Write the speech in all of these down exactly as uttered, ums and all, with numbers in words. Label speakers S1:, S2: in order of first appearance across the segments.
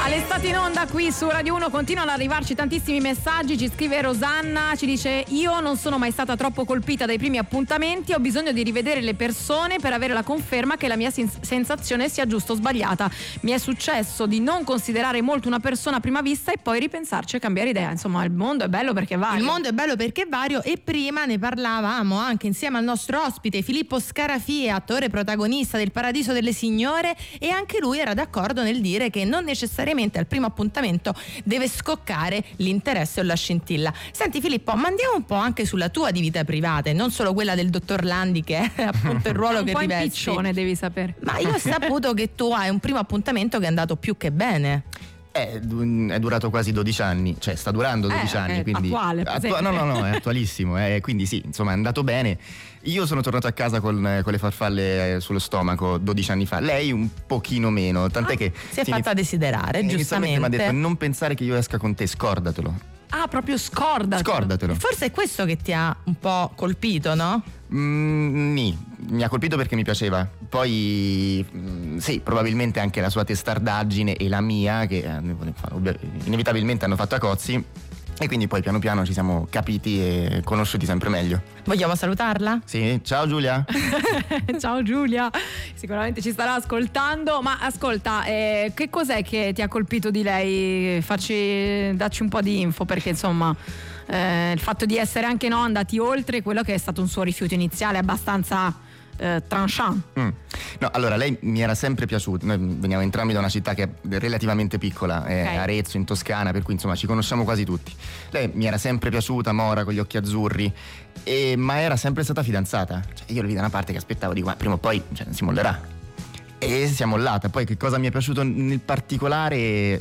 S1: All'estate in onda qui su Radio uno continuano ad arrivarci tantissimi messaggi. Ci scrive Rosanna, ci dice: io non sono mai stata troppo colpita dai primi appuntamenti, ho bisogno di rivedere le persone per avere la conferma che la mia sens- sensazione sia giusta o sbagliata. Mi è successo di non considerare molto una persona a prima vista e poi ripensarci e cambiare idea. Insomma, il mondo è bello perché vario.
S2: Il mondo è bello perché è vario, e prima ne parlavamo anche insieme al nostro ospite Filippo Scarafia, attore protagonista del Paradiso delle Signore, e anche lui era d'accordo nel dire che non necessariamente al primo appuntamento deve scoccare l'interesse o la scintilla. Senti Filippo, ma andiamo un po' anche sulla tua di vita privata e non solo quella del dottor Landi, che è appunto il ruolo che rivesti. Un po'
S1: impiccione, devi sapere.
S2: Ma io ho saputo che tu hai un primo appuntamento che è andato più che bene.
S3: È, è durato quasi dodici anni, cioè sta durando dodici
S1: eh,
S3: anni,
S1: è
S3: quindi
S1: attuale,
S3: attu- no no no è attualissimo, eh, quindi sì, insomma è andato bene. Io sono tornato a casa con, con le farfalle sullo stomaco dodici anni fa, lei un pochino meno, tant'è
S2: ah,
S3: che
S2: si è fatta iniz- desiderare, giustamente.
S3: Mi ha detto: non pensare che io esca con te, scordatelo.
S1: Ah, proprio scordatelo.
S3: Scordatelo.
S2: Forse è questo che ti ha un po' colpito, no?
S3: Mm, nì, mi ha colpito perché mi piaceva. Poi mm, sì, probabilmente anche la sua testardaggine e la mia, che eh, inevitabilmente hanno fatto a cozzi. E quindi poi piano piano ci siamo capiti e conosciuti sempre meglio.
S2: Vogliamo salutarla?
S3: Sì, ciao Giulia.
S1: Ciao Giulia, sicuramente ci starà ascoltando. Ma ascolta, eh, che cos'è che ti ha colpito di lei? Facci, dacci un po' di info, perché insomma eh, il fatto di essere anche no andati oltre quello che è stato un suo rifiuto iniziale abbastanza Eh, tranchant.
S3: Mm. No, allora lei mi era sempre piaciuta. Noi veniamo entrambi da una città che è relativamente piccola, è okay. Arezzo, in Toscana, per cui insomma ci conosciamo quasi tutti. Lei mi era sempre piaciuta, mora, con gli occhi azzurri, e, ma era sempre stata fidanzata. Cioè, io ero lì da una parte che aspettavo, dico, ma prima o poi cioè, si mollerà. E si è mollata. Poi che cosa mi è piaciuto nel particolare?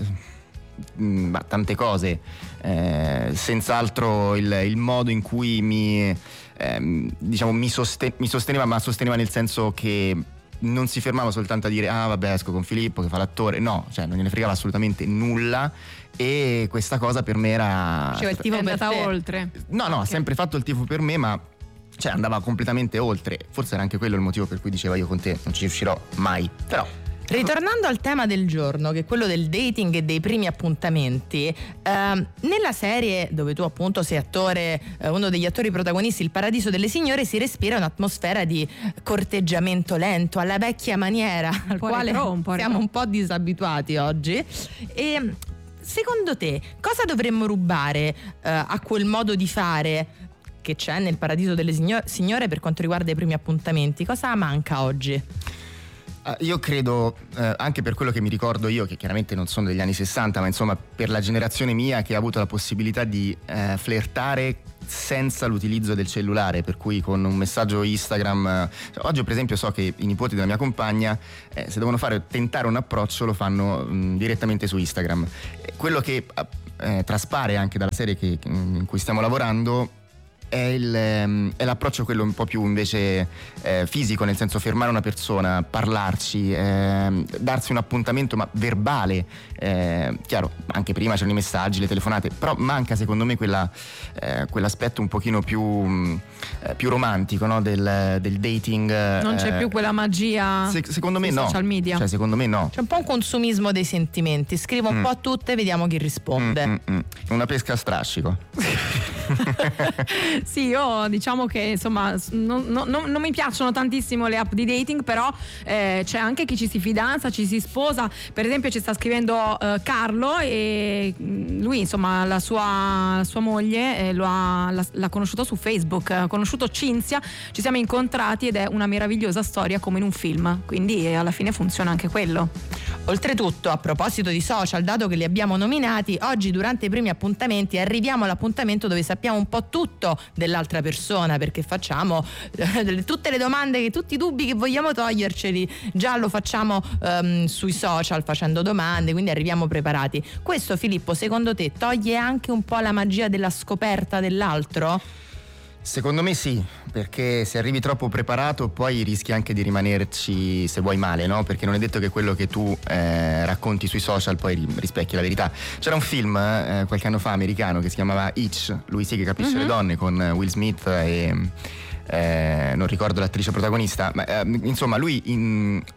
S3: Mm, bah, tante cose. Eh, senz'altro il, il modo in cui mi Eh, diciamo mi, sosten- mi sosteneva, ma sosteneva nel senso che non si fermava soltanto a dire ah vabbè esco con Filippo che fa l'attore, no, cioè non gliene fregava assolutamente nulla, e questa cosa per me era
S1: cioè il tifo per te oltre.
S3: No no,
S1: okay.
S3: ha sempre fatto il tifo per me, ma cioè andava completamente oltre. Forse era anche quello il motivo per cui diceva io con te non ci riuscirò mai. Però
S2: ritornando al tema del giorno, che è quello del dating e dei primi appuntamenti, ehm, nella serie dove tu appunto sei attore, eh, uno degli attori protagonisti, Il Paradiso delle Signore, si respira un'atmosfera di corteggiamento lento alla vecchia maniera, al quale
S1: retro, un
S2: siamo un po' disabituati oggi. E secondo te cosa dovremmo rubare eh, a quel modo di fare che c'è nel Paradiso delle Signore per quanto riguarda i primi appuntamenti? Cosa manca oggi?
S3: Io credo, eh, anche per quello che mi ricordo io, che chiaramente non sono degli anni sessanta, ma insomma per la generazione mia che ha avuto la possibilità di eh, flirtare senza l'utilizzo del cellulare, per cui con un messaggio Instagram, eh, oggi per esempio so che i nipoti della mia compagna eh, se devono fare tentare un approccio lo fanno mh, direttamente su Instagram. Quello che eh, traspare anche dalla serie che, in cui stiamo lavorando è, il, è l'approccio quello un po' più invece eh, fisico, nel senso fermare una persona, parlarci, eh, darsi un appuntamento ma verbale. Eh, chiaro, anche prima c'erano i messaggi, le telefonate, però manca secondo me quella, eh, quell'aspetto un pochino più, mh, più romantico, no? del, del dating.
S1: Non c'è
S3: eh,
S1: più quella magia
S3: se, secondo me no.
S1: social media.
S3: Cioè, secondo me no.
S2: C'è un po' un consumismo dei sentimenti, scrivo un mm. po' a tutte e vediamo chi risponde.
S3: Mm, mm, mm. Una pesca a strascico.
S1: Sì, io diciamo che insomma non, non, non mi piacciono tantissimo le app di dating, però eh, c'è anche chi ci si fidanza, ci si sposa. Per esempio ci sta scrivendo eh, Carlo, e lui insomma la sua, la sua moglie eh, lo ha, l'ha, l'ha conosciuto su Facebook, ha conosciuto Cinzia, ci siamo incontrati ed è una meravigliosa storia come in un film, quindi eh, alla fine funziona anche quello.
S2: Oltretutto, a proposito di social, dato che li abbiamo nominati, oggi durante i primi appuntamenti arriviamo all'appuntamento dove sappiamo un po' tutto dell'altra persona, perché facciamo eh, tutte le domande, che tutti i dubbi che vogliamo toglierceli già lo facciamo um, sui social facendo domande, quindi arriviamo preparati. Questo, Filippo, secondo te toglie anche un po' la magia della scoperta dell'altro?
S3: Secondo me sì, perché se arrivi troppo preparato poi rischi anche di rimanerci, se vuoi, male, no? Perché non è detto che quello che tu eh, racconti sui social poi rispecchi la verità. C'era un film eh, qualche anno fa americano che si chiamava Hitch, lui sì che capisce mm-hmm. le donne, con Will Smith e eh, non ricordo l'attrice protagonista, ma eh, insomma lui in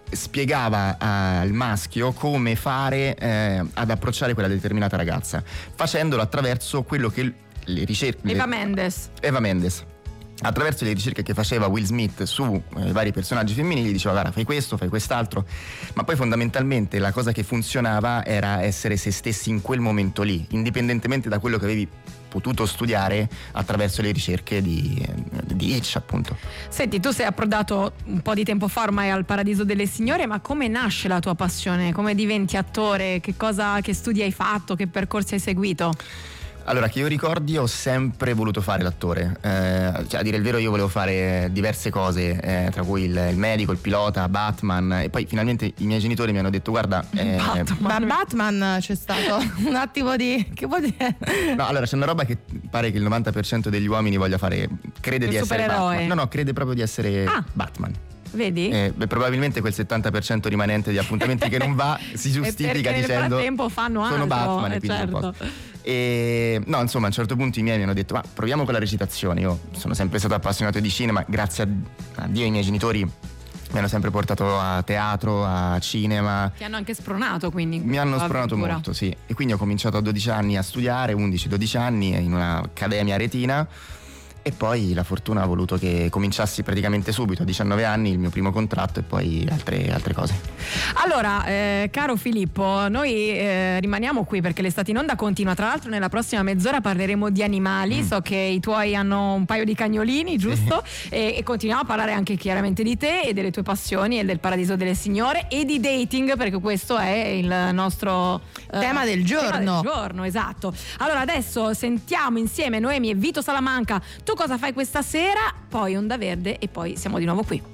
S3: spiegava al maschio come fare eh, ad approcciare quella determinata ragazza, facendolo attraverso quello che le ricerche
S1: Eva
S3: le,
S1: Mendes
S3: Eva Mendes attraverso le ricerche che faceva Will Smith su eh, vari personaggi femminili, diceva guarda fai questo, fai quest'altro, ma poi fondamentalmente la cosa che funzionava era essere se stessi in quel momento lì, indipendentemente da quello che avevi potuto studiare attraverso le ricerche di, di Hitch, appunto.
S1: Senti, tu sei approdato un po' di tempo fa ormai al Paradiso delle Signore, ma come nasce la tua passione? Come diventi attore? Che cosa, che studi hai fatto? Che percorsi hai seguito?
S3: Allora, che io ricordi, ho sempre voluto fare l'attore, eh, cioè a dire il vero io volevo fare diverse cose, eh, tra cui il, il medico, il pilota, Batman, e poi finalmente i miei genitori mi hanno detto guarda eh,
S2: Batman. Ma Batman c'è stato un attimo di... che vuol dire?
S3: No, allora c'è una roba che pare che il novanta per cento degli uomini voglia fare, crede
S1: il
S3: di essere
S1: supereroe.
S3: Batman. No, no, crede proprio di essere
S1: ah.
S3: Batman.
S1: Vedi?
S3: Eh, beh, probabilmente quel settanta per cento rimanente di appuntamenti che non va si giustifica
S1: nel
S3: dicendo
S1: frattempo fanno altro,
S3: sono Batman,
S1: eh,
S3: e quindi
S1: certo.
S3: non posso. E no, insomma, a un certo punto i miei mi hanno detto ma proviamo con la recitazione. Io sono sempre stato appassionato di cinema, grazie a Dio i miei genitori mi hanno sempre portato a teatro, a cinema.
S1: Ti hanno anche spronato, quindi.
S3: Mi hanno spronato
S1: avventura.
S3: molto, sì. E quindi ho cominciato a dodici anni a studiare, undici dodici anni in un'accademia retina. E poi la fortuna ha voluto che cominciassi praticamente subito, a diciannove anni, il mio primo contratto e poi altre, altre cose.
S1: Allora, eh, caro Filippo, noi eh, rimaniamo qui perché l'estate in onda continua. Tra l'altro nella prossima mezz'ora parleremo di animali. Mm. So che i tuoi hanno un paio di cagnolini, giusto? Sì. E, e continuiamo a parlare anche chiaramente di te e delle tue passioni e del Paradiso delle Signore e di dating, perché questo è il nostro
S2: eh, tema del giorno.
S1: Tema del giorno, esatto. Allora adesso sentiamo insieme Noemi e Vito Salamanca Tu cosa fai questa sera, poi Onda Verde e poi siamo di nuovo qui.